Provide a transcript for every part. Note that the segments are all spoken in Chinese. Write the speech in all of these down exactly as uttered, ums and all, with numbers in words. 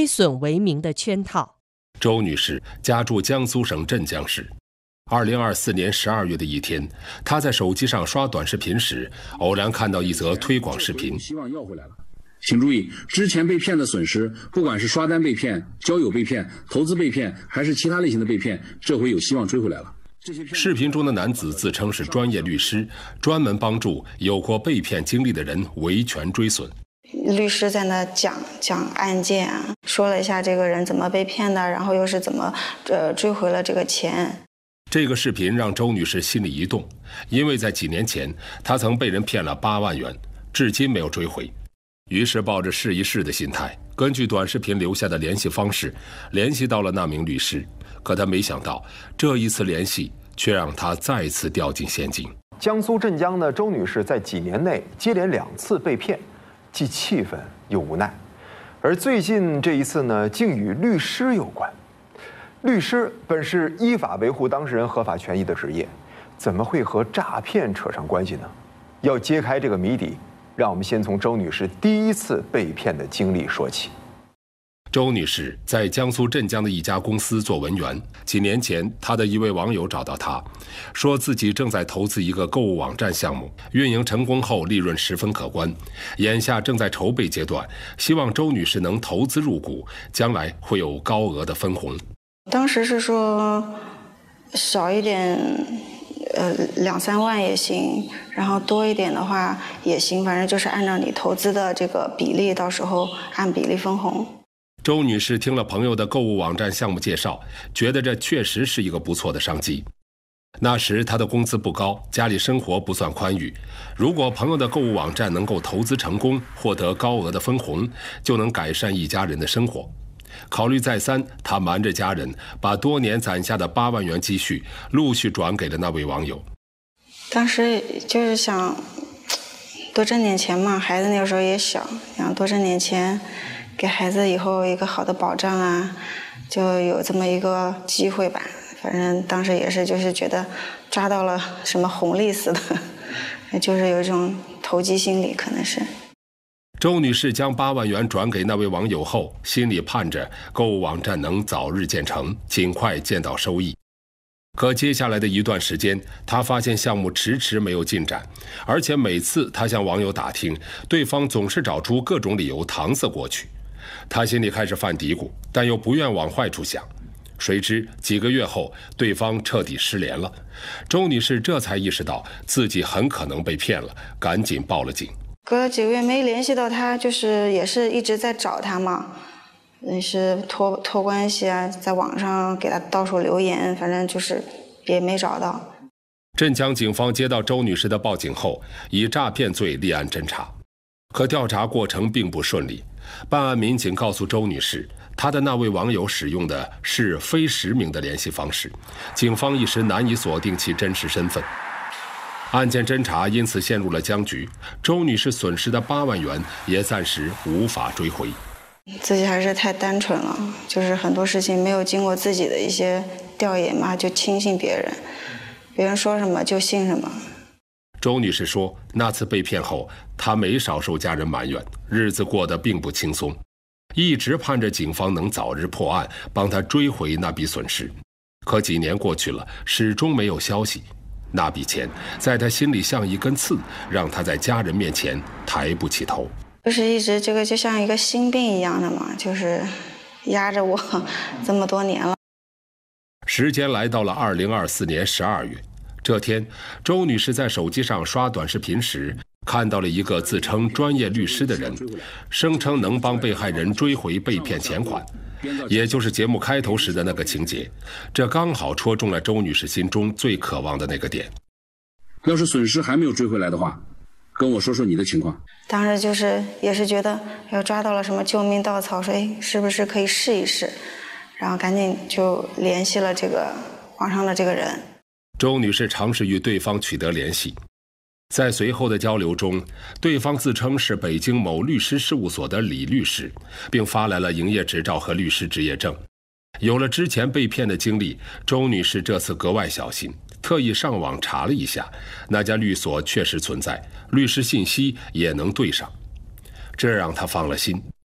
追损为名的圈套。 周女士家住江苏省镇江市。二零二四年十二月的一天，她在手机上刷短视频时，偶然看到一则推广视频。 希望要回来了。请注意，之前被骗的损失，不管是刷单被骗、交友被骗、投资被骗，还是其他类型的被骗，这回有希望追回来了。 视频中的男子自称是专业律师，专门帮助有过被骗经历的人维权追损。 律师在那讲讲案件啊，说了一下这个人怎么被骗的，然后又是怎么呃追回了这个钱。 这个视频让周女士心里一动，因为在几年前她曾被人骗了八万元，至今没有追回。于是抱着试一试的心态，根据短视频留下的联系方式，联系到了那名律师。可他没想到，这一次联系却让他再次掉进陷阱。 江苏镇江的周女士在几年内接连两次被骗，既气愤又无奈。而最近这一次呢，竟与律师有关。律师本是依法维护当事人合法权益的职业，怎么会和诈骗扯上关系呢？要揭开这个谜底，让我们先从周女士第一次被骗的经历说起。 周女士在江苏镇江的一家公司做文员。几年前，她的一位网友找到她，说自己正在投资一个购物网站项目，运营成功后利润十分可观，眼下正在筹备阶段，希望周女士能投资入股，将来会有高额的分红。 当时是说少一点，呃，两三万也行，然后多一点的话也行，反正就是按照你投资的这个比例，到时候按比例分红。 周女士听了朋友的购物网站项目介绍，觉得这确实是一个不错的商机。那时她的工资不高，家里生活不算宽裕，如果朋友的购物网站能够投资成功，获得高额的分红，就能改善一家人的生活。考虑再三，她瞒着家人，把多年攒下的八万元积蓄陆续转给了那位网友。 当时就是想多挣点钱嘛，孩子那个时候也小，想多挣点钱，给孩子以后一个好的保障啊，就有这么一个机会吧。反正当时也是就是觉得抓到了什么红利似的，就是有一种投机心理，可能是。 周女士将八万元转给那位网友后，心里盼着购物网站能早日建成，尽快见到收益。可接下来的一段时间，她发现项目迟迟没有进展，而且每次她向网友打听，对方总是找出各种理由搪塞过去。她心里开始犯嘀咕，但又不愿往坏处想。谁知几个月后，对方彻底失联了。周女士这才意识到自己很可能被骗了，赶紧报了警。 隔了几个月没联系到他，就是也是一直在找他嘛，也是托托关系啊，在网上给他到处留言，反正就是也没找到。 镇江警方接到周女士的报警后，以诈骗罪立案侦查，可调查过程并不顺利。办案民警告诉周女士，她的那位网友使用的是非实名的联系方式，警方一时难以锁定其真实身份。案件侦查因此陷入了僵局，周女士损失的八万元也暂时无法追回。 自己还是太单纯了，就是很多事情没有经过自己的一些调研嘛，就轻信别人，别人说什么就信什么。 周女士说，那次被骗后，她没少受家人埋怨，日子过得并不轻松，一直盼着警方能早日破案，帮她追回那笔损失。可几年过去了，始终没有消息。那笔钱在她心里像一根刺，让她在家人面前抬不起头。 就是一直这个就像一个心病一样的嘛，就是压着我这么多年了。 时间来到了二零二四年十二月，这天，周女士在手机上刷短视频时，看到了一个自称专业律师的人，声称能帮被害人追回被骗钱款，也就是节目开头时的那个情节。这刚好戳中了周女士心中最渴望的那个点。 要是损失还没有追回来的话，跟我说说你的情况。 当时就是也是觉得要抓到了什么救命稻草，说哎，是不是可以试一试，然后赶紧就联系了这个网上的这个人。 周女士尝试与对方取得联系，在随后的交流中，对方自称是北京某律师事务所的李律师，并发来了营业执照和律师执业证。有了之前被骗的经历，周女士这次格外小心，特意上网查了一下，那家律所确实存在，律师信息也能对上，这让她放了心。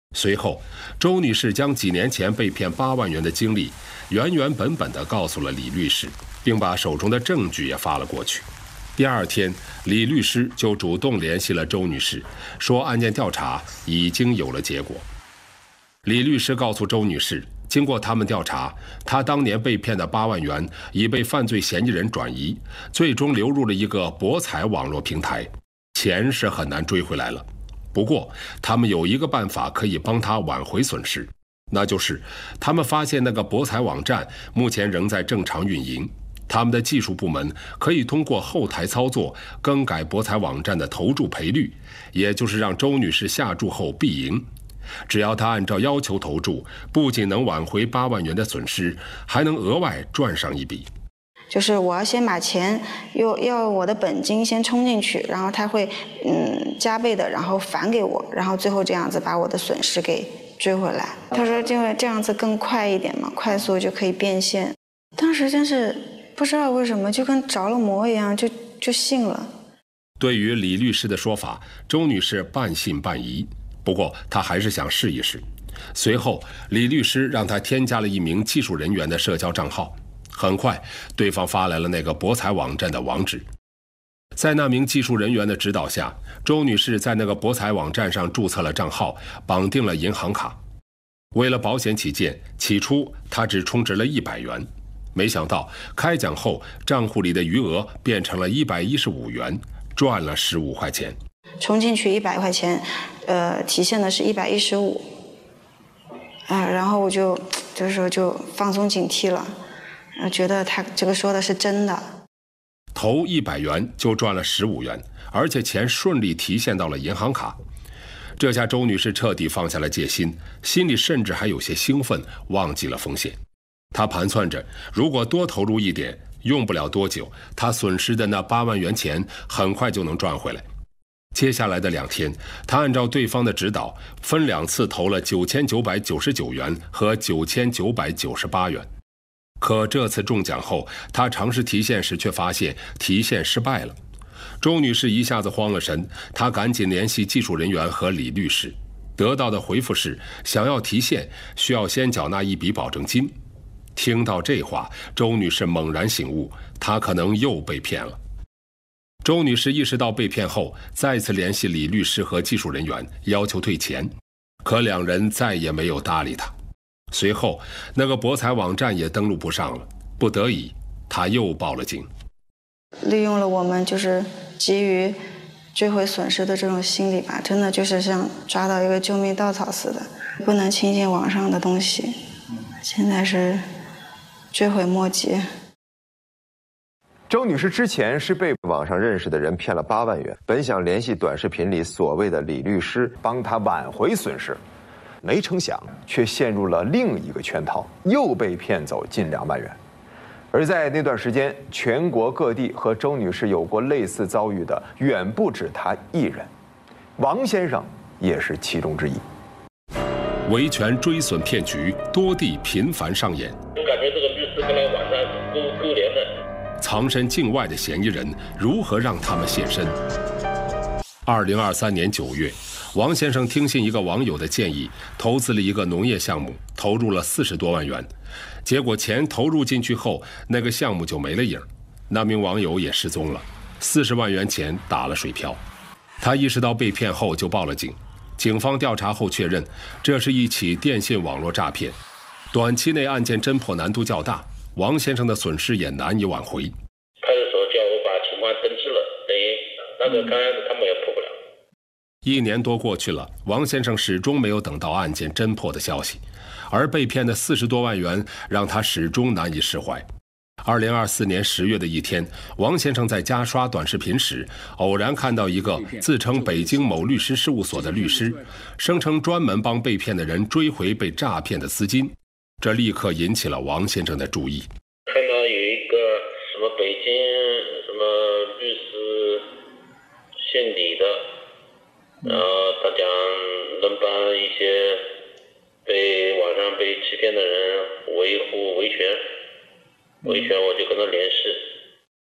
随后，周女士将几年前被骗八万元的经历原原本本地告诉了李律师，并把手中的证据也发了过去。第二天，李律师就主动联系了周女士，说案件调查已经有了结果。李律师告诉周女士，经过他们调查，她当年被骗的八万元已被犯罪嫌疑人转移，最终流入了一个博彩网络平台，钱是很难追回来了。不过，他们有一个办法可以帮她挽回损失，那就是他们发现那个博彩网站目前仍在正常运营，他们的技术部门可以通过后台操作更改博彩网站的投注赔率，也就是让周女士下注后必赢。只要她按照要求投注，不仅能挽回八万元的损失，还能额外赚上一笔。 就是我要先把钱，要要我的本金先充进去，然后他会嗯加倍的，然后返给我，然后最后这样子把我的损失给追回来。他说因为这样子更快一点嘛，快速就可以变现。当时真是不知道为什么就跟着了魔一样，就就信了。 对于李律师的说法，周女士半信半疑，不过她还是想试一试。随后，李律师让她添加了一名技术人员的社交账号。很快，对方发来了那个博彩网站的网址。在那名技术人员的指导下，周女士在那个博彩网站上注册了账号，绑定了银行卡。为了保险起见，起初她只充值了一百元，没想到开奖后账户里的余额变成了一百一十五元，赚了十五块钱。 充进去一百块钱，呃，提现的是一百一十五，啊，然后我就这时候就放松警惕了。觉得他这个说的是真的， 投一百元就赚了十五元，而且钱顺利提现到了银行卡。这下周女士彻底放下了戒心，心里甚至还有些兴奋，忘记了风险。她盘算着，如果多投入一点，用不了多久，她损失的那八万元钱很快就能赚回来。接下来的两天，她按照对方的指导，分两次投了九千九百九十九元和九千九百九十八元。可这次中奖后，她尝试提现时却发现提现失败了。周女士一下子慌了神，她赶紧联系技术人员和李律师，得到的回复是，想要提现需要先缴纳一笔保证金。听到这话，周女士猛然醒悟，她可能又被骗了。周女士意识到被骗后，再次联系李律师和技术人员，要求退钱，可两人再也没有搭理她。随后，那个博彩网站也登录不上了，不得已，他又报了警。 利用了我们就是急于追回损失的这种心理吧，真的就是像抓到一个救命稻草似的，不能轻信网上的东西。现在是追悔莫及。 周女士之前是被网上认识的人骗了八万元，本想联系短视频里所谓的李律师帮她挽回损失。没成想，却陷入了另一个圈套，又被骗走近两万元。而在那段时间，全国各地和周女士有过类似遭遇的，远不止她一人。王先生也是其中之一。 维权追损骗局多地频繁上演， 我感觉这个律师跟来网上勾勾连的。 藏身境外的嫌疑人如何让他们现身？二零二三年九月。王先生听信一个网友的建议，投资了一个农业项目，投入了四十多万元。结果钱投入进去后，那个项目就没了影，那名网友也失踪了，四十万元钱打了水漂。他意识到被骗后就报了警，警方调查后确认，这是一起电信网络诈骗。短期内案件侦破难度较大，王先生的损失也难以挽回。 派出所叫我把情况登记了，等于那个刚开始他们也破不了。 一年多过去了，王先生始终没有等到案件侦破的消息，而被骗的四十多万元让他始终难以释怀。二零二四年十月的一天，王先生在家刷短视频时，偶然看到一个自称北京某律师事务所的律师，声称专门帮被骗的人追回被诈骗的资金，这立刻引起了王先生的注意。 看到有一个什么北京什么律师姓李的。然后他讲能帮一些被网上被欺骗的人维护维权，维权我就跟他联系。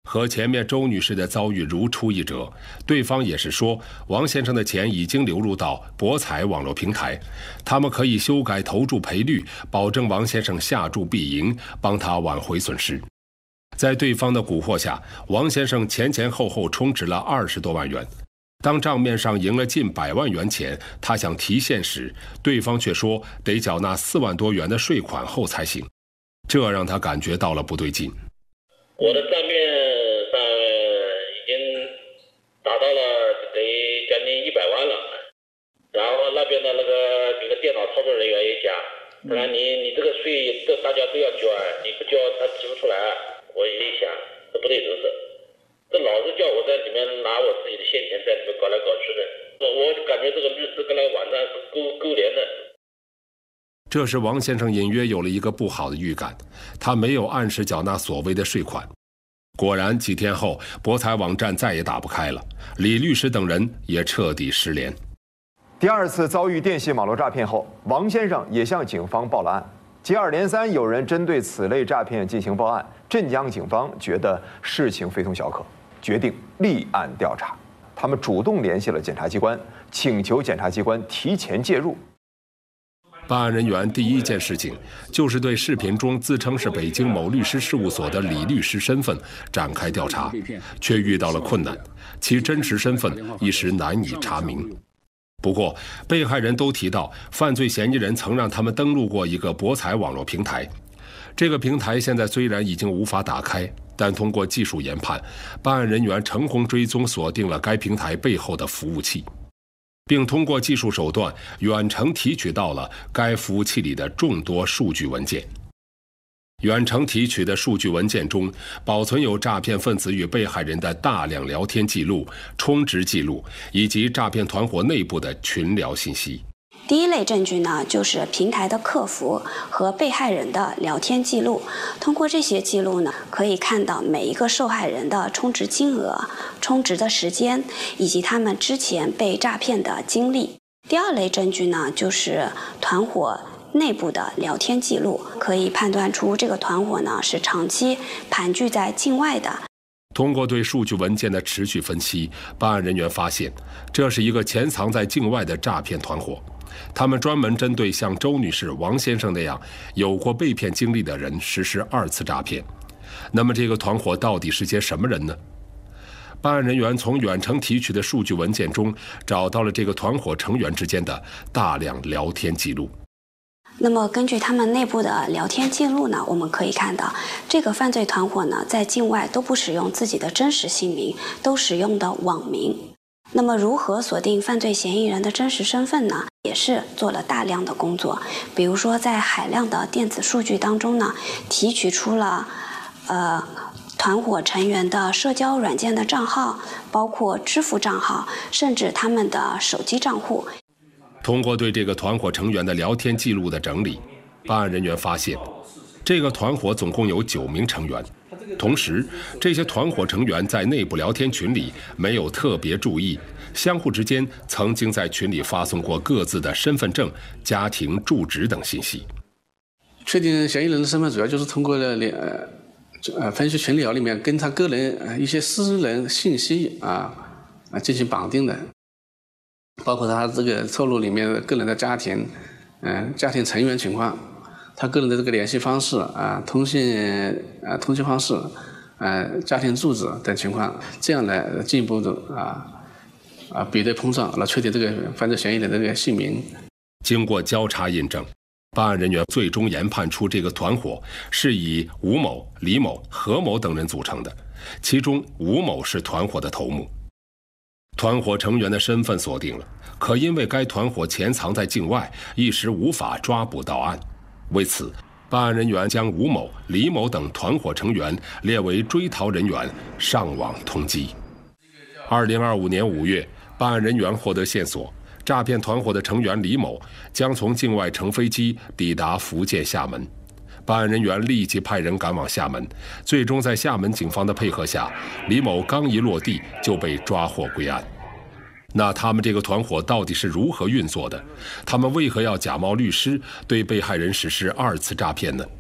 和前面周女士的遭遇如出一辙，对方也是说王先生的钱已经流入到博彩网络平台，他们可以修改投注赔率，保证王先生下注必赢，帮他挽回损失。在对方的蛊惑下，王先生前前后后充值了二十多万元。当账面上赢了近百万元钱，他想提现时，对方却说得缴纳四万多元的税款后才行，这让他感觉到了不对劲。 我的账面上已经达到了得将近一百万了，然后那边的那个这个电脑操作人员也讲，当然你你这个税这大家都要交，你不交他提不出来。我一想，这不对头事，这老是叫我在里面拿我自己的现钱在里面搞来搞去的，我感觉这个律师跟那个网站是勾勾连的。 这时王先生隐约有了一个不好的预感，他没有按时缴纳所谓的税款。果然几天后，博彩网站再也打不开了，李律师等人也彻底失联。 第二次遭遇电信网络诈骗后，王先生也向警方报了案。接二连三有人针对此类诈骗进行报案，镇江警方觉得事情非同小可，决定立案调查。他们主动联系了检察机关，请求检察机关提前介入。 办案人员第一件事情就是对视频中自称是北京某律师事务所的李律师身份展开调查，却遇到了困难，其真实身份一时难以查明。不过，被害人都提到，犯罪嫌疑人曾让他们登录过一个博彩网络平台。这个平台现在虽然已经无法打开，但通过技术研判，办案人员成功追踪锁定了该平台背后的服务器，并通过技术手段远程提取到了该服务器里的众多数据文件。远程提取的数据文件中，保存有诈骗分子与被害人的大量聊天记录、充值记录，以及诈骗团伙内部的群聊信息。 第一类证据呢，就是平台的客服和被害人的聊天记录。通过这些记录呢，可以看到每一个受害人的充值金额、充值的时间，以及他们之前被诈骗的经历。第二类证据呢，就是团伙内部的聊天记录，可以判断出这个团伙呢是长期盘踞在境外的。 通过对数据文件的持续分析，办案人员发现，这是一个潜藏在境外的诈骗团伙。他们专门针对像周女士、王先生那样有过被骗经历的人实施二次诈骗。那么这个团伙到底是些什么人呢？办案人员从远程提取的数据文件中找到了这个团伙成员之间的大量聊天记录。 那么根据他们内部的聊天记录呢，我们可以看到，这个犯罪团伙呢在境外都不使用自己的真实姓名，都使用的网名。那么如何锁定犯罪嫌疑人的真实身份呢？也是做了大量的工作。比如说在海量的电子数据当中呢，提取出了呃团伙成员的社交软件的账号，包括支付账号，甚至他们的手机账户。 通过对这个团伙成员的聊天记录的整理，办案人员发现，这个团伙总共有九名成员。同时，这些团伙成员在内部聊天群里没有特别注意，相互之间曾经在群里发送过各自的身份证、家庭住址等信息。 确定嫌疑人的身份，主要就是通过了呃呃分析群聊里面跟他个人呃一些私人信息啊啊进行绑定的。包括他这个透露里面个人的家庭，嗯、呃，家庭成员情况，他个人的这个联系方式啊、通信啊、通信方式，呃，家庭住址等情况，这样来进一步的啊啊比对碰撞，来确定这个犯罪嫌疑人的这个姓名。 经过交叉印证，办案人员最终研判出这个团伙是以吴某、李某、何某等人组成的，其中吴某是团伙的头目。团伙成员的身份锁定了，可因为该团伙潜藏在境外，一时无法抓捕到案。为此，办案人员将吴某、李某等团伙成员列为追逃人员，上网通缉。二零二五年五月，办案人员获得线索，诈骗团伙的成员李某将从境外乘飞机抵达福建厦门。办案人员立即派人赶往厦门，最终在厦门警方的配合下，李某刚一落地就被抓获归案。那他们这个团伙到底是如何运作的？他们为何要假冒律师对被害人实施二次诈骗呢？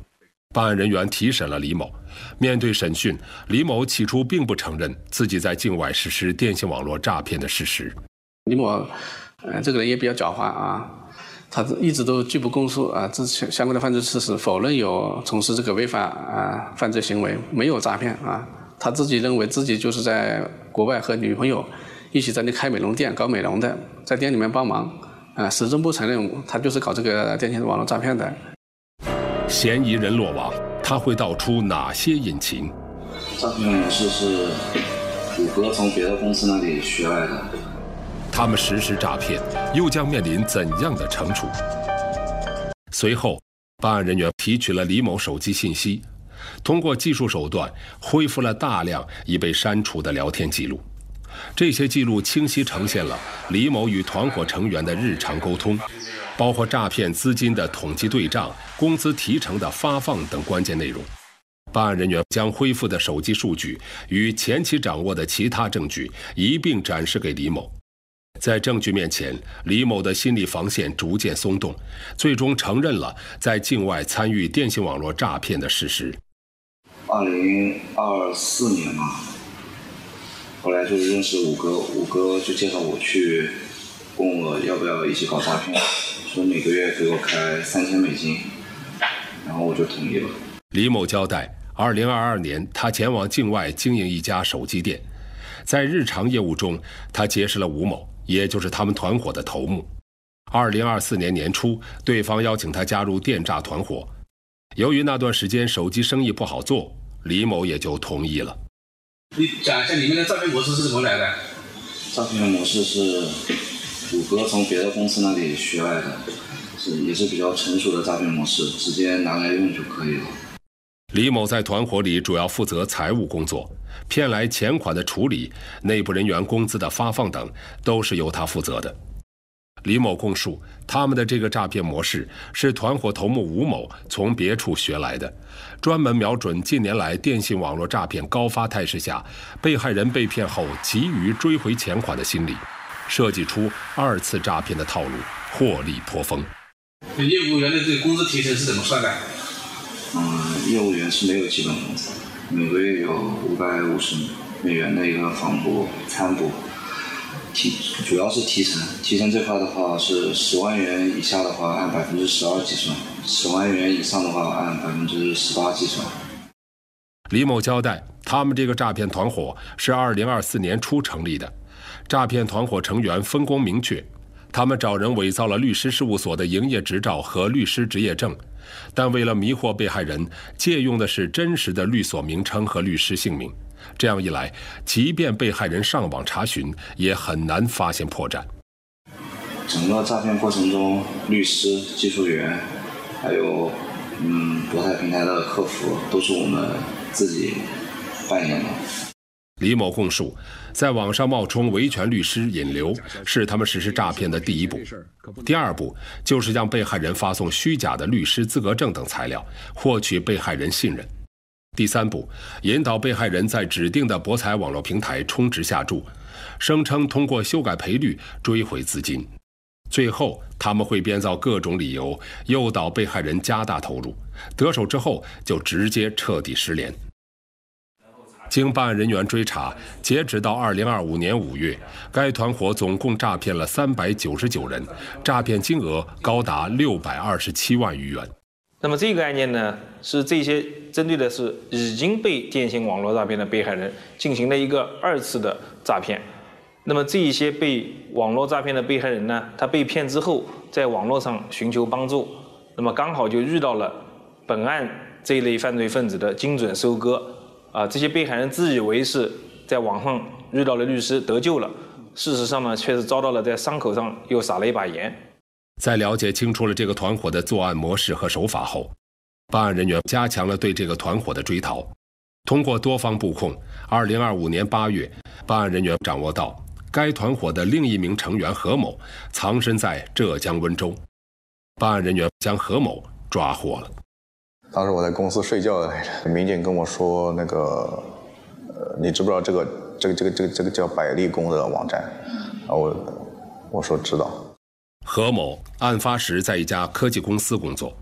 办案人员提审了李某。面对审讯，李某起初并不承认自己在境外实施电信网络诈骗的事实。 李某，呃，这个人也比较狡猾啊，他一直都拒不供述啊，这相关的犯罪事实，否认有从事这个违法啊犯罪行为，没有诈骗啊。他自己认为自己就是在国外和女朋友一起在那开美容店搞美容的，在店里面帮忙啊，始终不承认他就是搞这个电信网络诈骗的。 嫌疑人落网，他会道出哪些隐情？ 诈骗模式是谷歌从别的公司那里学来的。 他们实施诈骗，又将面临怎样的惩处？随后，办案人员提取了李某手机信息，通过技术手段恢复了大量已被删除的聊天记录。这些记录清晰呈现了李某与团伙成员的日常沟通，包括诈骗资金的统计对账、工资提成的发放等关键内容。办案人员将恢复的手机数据与前期掌握的其他证据一并展示给李某。在证据面前，李某的心理防线逐渐松动，最终承认了在境外参与电信网络诈骗的事实。 二零二四年嘛，后来就是认识五哥，五哥就介绍我去，问我要不要一起搞诈骗，说每个月给我开三千美金，然后我就同意了。 李某交代，二零二二年他前往境外经营一家手机店，在日常业务中，他结识了吴某，也就是他们团伙的头目。二零二四年年初，对方邀请他加入电诈团伙。由于那段时间手机生意不好做，李某也就同意了。 你讲一下你们的诈骗模式是怎么来的？ 诈骗模式是谷歌从别的公司那里学来的，是也是比较成熟的诈骗模式，直接拿来用就可以了。 李某在团伙里主要负责财务工作，骗来钱款的处理、内部人员工资的发放等，都是由他负责的。李某供述，他们的这个诈骗模式是团伙头目吴某从别处学来的，专门瞄准近年来电信网络诈骗高发态势下，被害人被骗后急于追回钱款的心理，设计出二次诈骗的套路，获利颇丰。 业务员的这个工资提成是怎么算的？ 嗯，业务员是没有基本工资，每个月有五百五十美元的一个房补、餐补，提主要是提成。提成这块的话是十万元以下的话按百分之十二计算，十万元以上的话按百分之十八计算。 李某交代，他们这个诈骗团伙是二零二四年初成立的，诈骗团伙成员分工明确。他们找人伪造了律师事务所的营业执照和律师执业证，但为了迷惑被害人，借用的是真实的律所名称和律师姓名。这样一来，即便被害人上网查询，也很难发现破绽。 整个诈骗过程中，律师、技术员，还有嗯博彩平台的客服，都是我们自己扮演的。 李某供述，在网上冒充维权律师引流，是他们实施诈骗的第一步。第二步就是向被害人发送虚假的律师资格证等材料，获取被害人信任。第三步，引导被害人在指定的博彩网络平台充值下注，声称通过修改赔率追回资金。最后，他们会编造各种理由，诱导被害人加大投入，得手之后就直接彻底失联。经办案人员追查，截止到二零二五年五月，该团伙总共诈骗了三百九十九人，诈骗金额高达六百二十七万余元。 那么这个案件呢，是这些针对的是已经被电信网络诈骗的被害人进行了一个二次的诈骗。那么这一些被网络诈骗的被害人呢，他被骗之后，在网络上寻求帮助，那么刚好就遇到了本案这一类犯罪分子的精准收割。啊，这些被害人自以为是在网上遇到了律师得救了，事实上呢，却是遭到了在伤口上又撒了一把盐。 在了解清楚了这个团伙的作案模式和手法后，办案人员加强了对这个团伙的追逃。通过多方布控，二零二五年八月，办案人员掌握到该团伙的另一名成员何某藏身在浙江温州，办案人员将何某抓获了。 当时我在公司睡觉来着，民警跟我说那个，呃，你知不知道这个这个这个这个这个叫百利工的网站？然后我我说知道。 何某案发时在一家科技公司工作，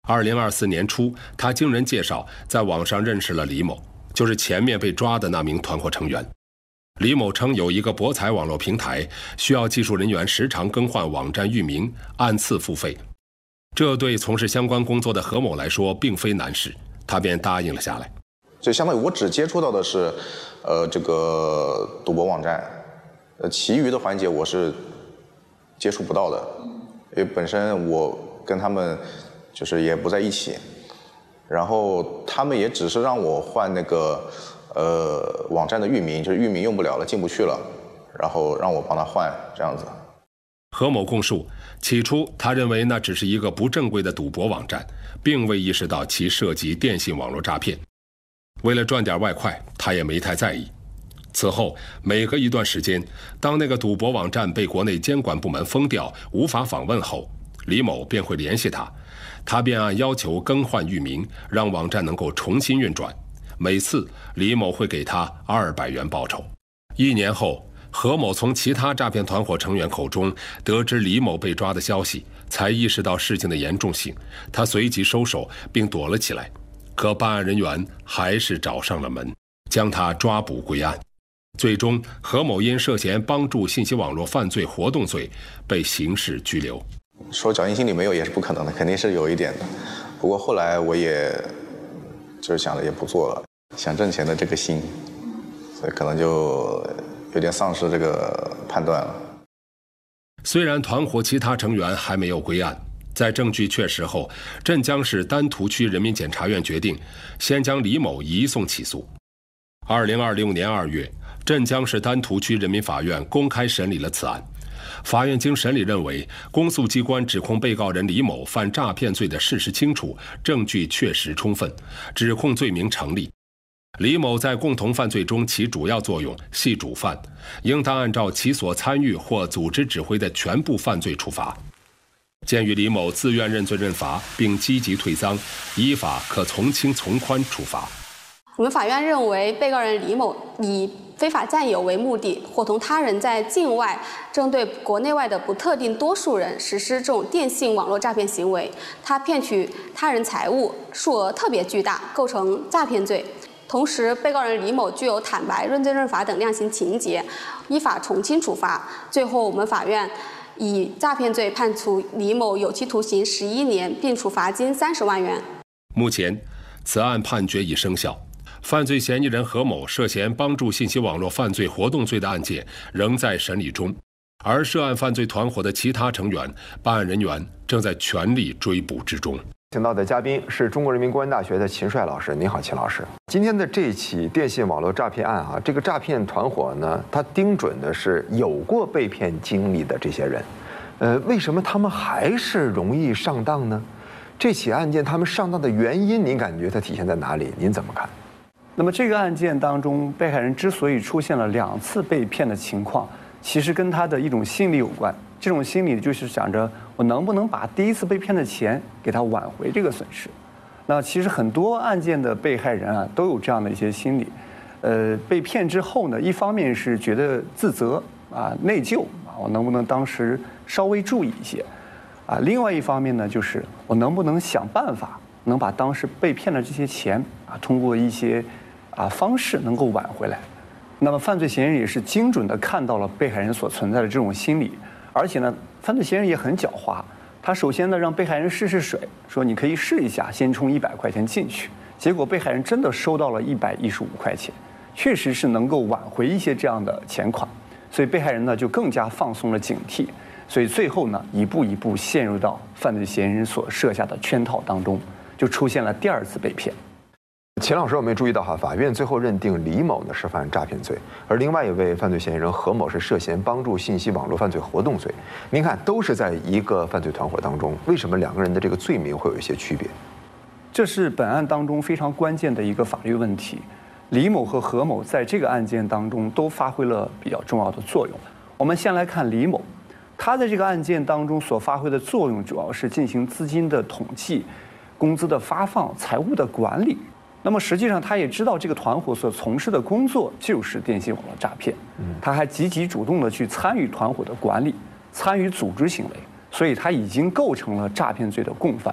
二零二四年初，他经人介绍，在网上认识了李某，就是前面被抓的那名团伙成员。李某称有一个博彩网络平台，需要技术人员时常更换网站域名，按次付费。这对从事相关工作的何某来说并非难事，他便答应了下来。 就相当于我只接触到的是，呃，这个赌博网站，呃，其余的环节我是接触不到的，因为本身我跟他们就是也不在一起，然后他们也只是让我换那个呃网站的域名，就是域名用不了了，进不去了，然后让我帮他换这样子。 何某供述，起初他认为那只是一个不正规的赌博网站，并未意识到其涉及电信网络诈骗。为了赚点外快，他也没太在意。此后，每隔一段时间，当那个赌博网站被国内监管部门封掉，无法访问后，李某便会联系他，他便按要求更换域名，让网站能够重新运转。每次，李某会给他二百元报酬。一年后，何某从其他诈骗团伙成员口中得知李某被抓的消息，才意识到事情的严重性。他随即收手并躲了起来，可办案人员还是找上了门，将他抓捕归案。最终，何某因涉嫌帮助信息网络犯罪活动罪被刑事拘留。 说侥幸心理没有也是不可能的，肯定是有一点的。不过后来我也就是想着也不做了，想挣钱的这个心，所以可能就有点丧失这个判断了。 虽然团伙其他成员还没有归案，在证据确实后，镇江市丹徒区人民检察院决定先将李某移送起诉。二零二六年二月，镇江市丹徒区人民法院公开审理了此案。法院经审理认为，公诉机关指控被告人李某犯诈骗罪的事实清楚，证据确实充分，指控罪名成立。李某在共同犯罪中起主要作用，系主犯，应当按照其所参与或组织指挥的全部犯罪处罚。鉴于李某自愿认罪认罚，并积极退赃，依法可从轻从宽处罚。 我们法院认为，被告人李某以非法占有为目的，伙同他人在境外针对国内外的不特定多数人实施这种电信网络诈骗行为，他骗取他人财物，数额特别巨大，构成诈骗罪。同时，被告人李某具有坦白、认罪认罚等量刑情节，依法从轻处罚。最后，我们法院以诈骗罪判处李某有期徒刑十一年，并处罚金三十万元。 目前，此案判决已生效。犯罪嫌疑人何某涉嫌帮助信息网络犯罪活动罪的案件仍在审理中，而涉案犯罪团伙的其他成员，办案人员正在全力追捕之中。 请到的嘉宾是中国人民公安大学的秦帅老师，您好，秦老师。今天的这起电信网络诈骗案啊，这个诈骗团伙呢，它盯准的是有过被骗经历的这些人，呃，为什么他们还是容易上当呢？这起案件他们上当的原因，您感觉它体现在哪里？您怎么看？ 那么这个案件当中，被害人之所以出现了两次被骗的情况，其实跟他的一种心理有关。这种心理就是想着我能不能把第一次被骗的钱给他挽回这个损失。那其实很多案件的被害人啊都有这样的一些心理，呃，被骗之后呢，一方面是觉得自责啊、内疚啊，我能不能当时稍微注意一些啊？另外一方面呢，就是我能不能想办法能把当时被骗的这些钱啊，通过一些啊方式能够挽回来。那么犯罪嫌疑人也是精准地看到了被害人所存在的这种心理，而且呢，犯罪嫌疑人也很狡猾。他首先呢让被害人试试水，说你可以试一下，先充一百块钱进去。结果被害人真的收到了一百一十五块钱，确实是能够挽回一些这样的钱款，所以被害人呢就更加放松了警惕，所以最后呢一步一步陷入到犯罪嫌疑人所设下的圈套当中，就出现了第二次被骗。 秦老师有没有注意到哈？法院最后认定李某呢是犯诈骗罪，而另外一位犯罪嫌疑人何某是涉嫌帮助信息网络犯罪活动罪。您看，都是在一个犯罪团伙当中，为什么两个人的这个罪名会有一些区别？ 这是本案当中非常关键的一个法律问题。李某和何某在这个案件当中都发挥了比较重要的作用。我们先来看李某，他在这个案件当中所发挥的作用主要是进行资金的统计、工资的发放、财务的管理。那么实际上，他也知道这个团伙所从事的工作就是电信网络诈骗，他还积极主动的去参与团伙的管理，参与组织行为，所以他已经构成了诈骗罪的共犯。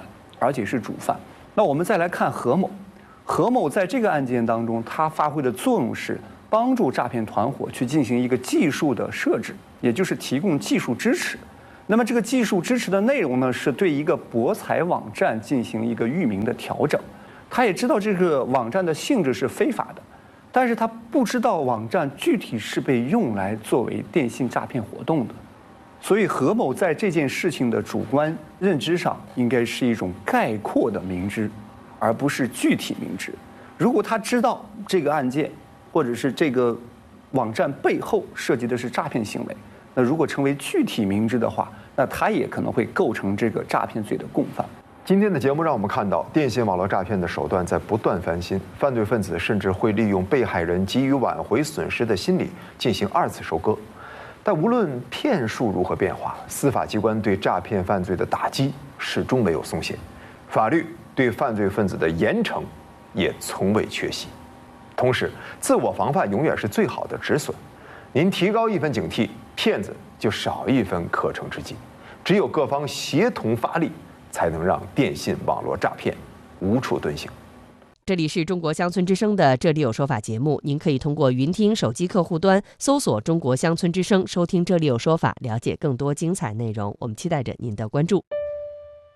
而且是主犯。那我们再来看何某，何某在这个案件当中，他发挥的作用是帮助诈骗团伙去进行一个技术的设置，也就是提供技术支持。那么这个技术支持的内容呢，是对一个博彩网站进行一个域名的调整。他也知道这个网站的性质是非法的，但是他不知道网站具体是被用来作为电信诈骗活动的。所以何某在这件事情的主观认知上，应该是一种概括的明知，而不是具体明知。如果他知道这个案件或者是这个网站背后涉及的是诈骗行为，那如果成为具体明知的话，那他也可能会构成这个诈骗罪的共犯。 今天的节目让我们看到，电信网络诈骗的手段在不断翻新，犯罪分子甚至会利用被害人急于挽回损失的心理进行二次收割。但无论骗术如何变化，司法机关对诈骗犯罪的打击始终没有松懈，法律对犯罪分子的严惩也从未缺席。同时，自我防范永远是最好的止损。您提高一分警惕，骗子就少一分可乘之机。只有各方协同发力，才能让电信网络诈骗无处遁形。 这里是中国乡村之声的《这里有说法》节目，您可以通过云听手机客户端搜索中国乡村之声，收听《这里有说法》，了解更多精彩内容。我们期待着您的关注。